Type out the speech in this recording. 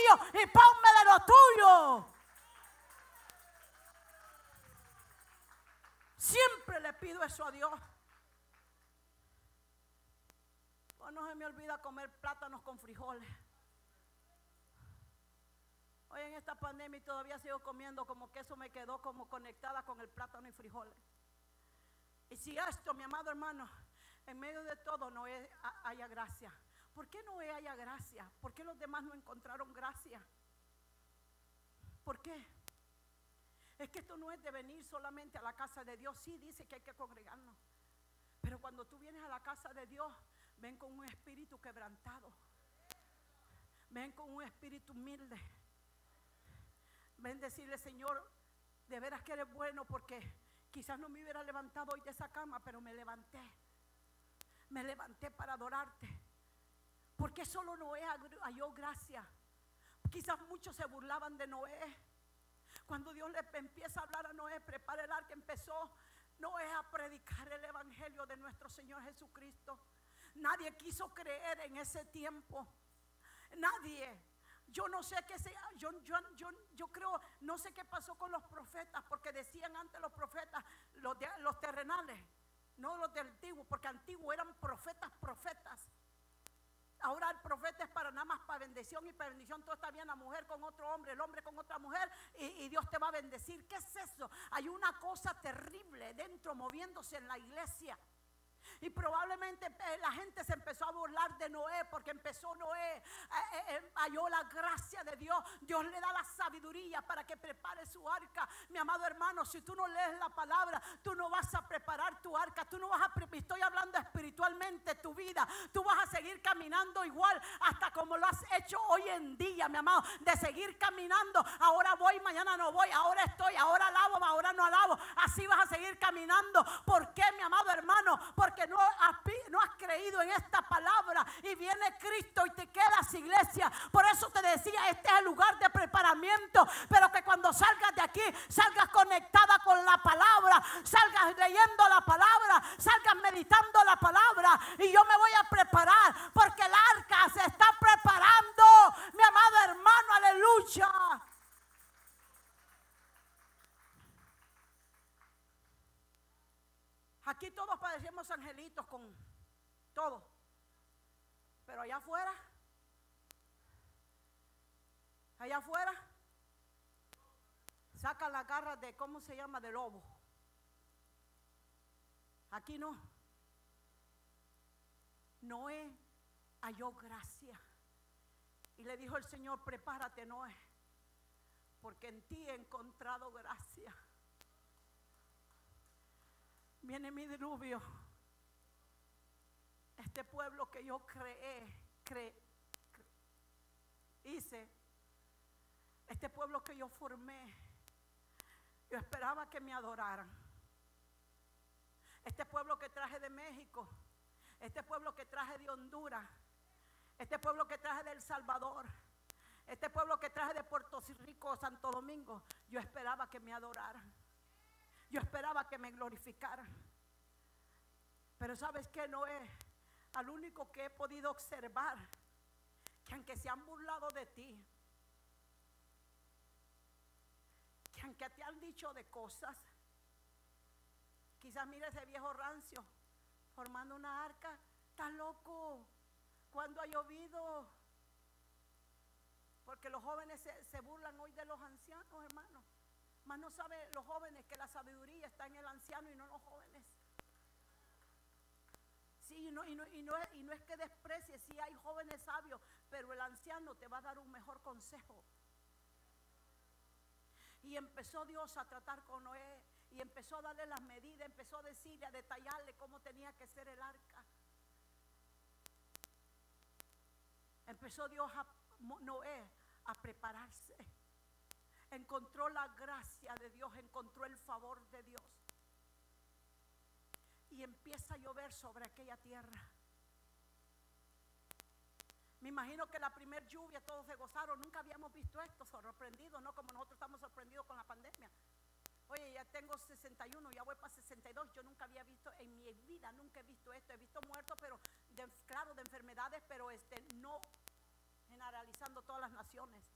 mío y ponme de lo tuyo. Siempre le pido eso a Dios. Oh, no se me olvida comer plátanos con frijoles. Hoy en esta pandemia todavía sigo comiendo, como que eso me quedó como conectada con el plátano y frijoles. Y si esto, mi amado hermano, en medio de todo Noé haya gracia. ¿Por qué Noé haya gracia? ¿Por qué los demás no encontraron gracia? ¿Por qué? Es que esto no es de venir solamente a la casa de Dios. Sí, dice que hay que congregarnos, pero cuando tú vienes a la casa de Dios, ven con un espíritu quebrantado, ven con un espíritu humilde. Ven decirle: Señor, de veras que eres bueno, porque quizás no me hubiera levantado hoy de esa cama, pero me levanté para adorarte. Porque solo Noé halló gracia. Quizás muchos se burlaban de Noé. Cuando Dios le empieza a hablar a Noé: prepara el arca, empezó Noé a predicar el evangelio de nuestro Señor Jesucristo. Nadie quiso creer en ese tiempo. Nadie. Yo no sé qué sea, yo creo, no sé qué pasó con los profetas, porque decían antes los profetas, los terrenales, no los del antiguo, porque antiguos eran profetas. Ahora el profeta es para nada más para bendición, y para bendición todo está bien, la mujer con otro hombre, el hombre con otra mujer, y Dios te va a bendecir. ¿Qué es eso? Hay una cosa terrible dentro moviéndose en la iglesia. Y probablemente la gente se empezó a burlar de Noé, porque empezó Noé, halló la gracia de Dios. Dios le da la sabiduría para que prepare su arca. Mi amado hermano, si tú no lees la palabra, tú no vas a preparar tu arca. Tú no vas a, estoy hablando espiritualmente, tu vida. Tú vas a seguir caminando igual, hasta como lo has hecho hoy en día, mi amado, de seguir caminando. Ahora voy, mañana no voy, ahora estoy, ahora alabo, ahora no alabo. Así vas a seguir caminando. ¿Por qué, mi amado hermano? Porque no has creído en esta palabra, y viene Cristo y te quedas, iglesia. Por eso te decía, este es el lugar de preparamiento, pero que cuando salgas de aquí, salgas conectada con la palabra, salgas leyendo la palabra, salgas meditando la palabra. Y yo me voy a preparar, porque el arca se está preparando, mi amado hermano, aleluya. Aquí todos padecemos angelitos con todo, pero allá afuera, sacan las garras de, ¿cómo se llama?, de lobo. Aquí no. Noé halló gracia, y le dijo el Señor: prepárate, Noé, porque en ti he encontrado gracia. Viene mi diluvio. Este pueblo que yo hice, este pueblo que yo formé, yo esperaba que me adoraran. Este pueblo que traje de México, este pueblo que traje de Honduras, este pueblo que traje de El Salvador, este pueblo que traje de Puerto Rico, Santo Domingo, yo esperaba que me adoraran. Yo esperaba que me glorificaran. Pero ¿sabes qué, Noé? Al único que he podido observar, que aunque se han burlado de ti, que aunque te han dicho de cosas, quizás mira ese viejo rancio formando una arca, está loco, cuando ha llovido. Porque los jóvenes se burlan hoy de los ancianos, hermanos. Mas no saben los jóvenes que la sabiduría está en el anciano y no en los jóvenes. Sí, y no es que desprecies, sí hay jóvenes sabios, pero el anciano te va a dar un mejor consejo. Y empezó Dios a tratar con Noé, y empezó a darle las medidas, empezó a decirle, a detallarle cómo tenía que ser el arca. Empezó Noé a prepararse. Encontró la gracia de Dios, encontró el favor de Dios, y empieza a llover sobre aquella tierra. Me imagino que la primer lluvia todos se gozaron. Nunca habíamos visto esto, sorprendidos, no como nosotros estamos sorprendidos con la pandemia. Oye, ya tengo 61, ya voy para 62. Yo nunca había visto en mi vida, nunca he visto esto. He visto muertos, pero claro, de enfermedades, pero no generalizando todas las naciones.